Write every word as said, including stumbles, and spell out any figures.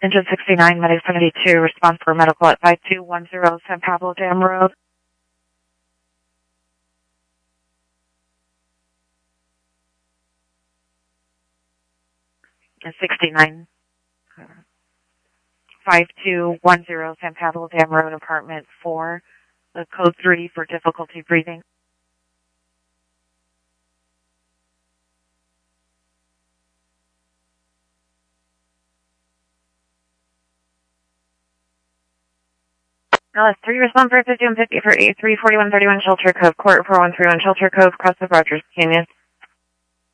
Engine sixty-nine, Medic seventy-two, response for medical at five two one zero San Pablo Dam Road. sixty-nine, five two one zero San Pablo Dam Road, apartment four, the code three for difficulty breathing. L S three, respond for fifty-one fifty for eight three forty-one thirty-one Shelter Cove, Court four one three one Shelter Cove, cross of Rogers Canyon.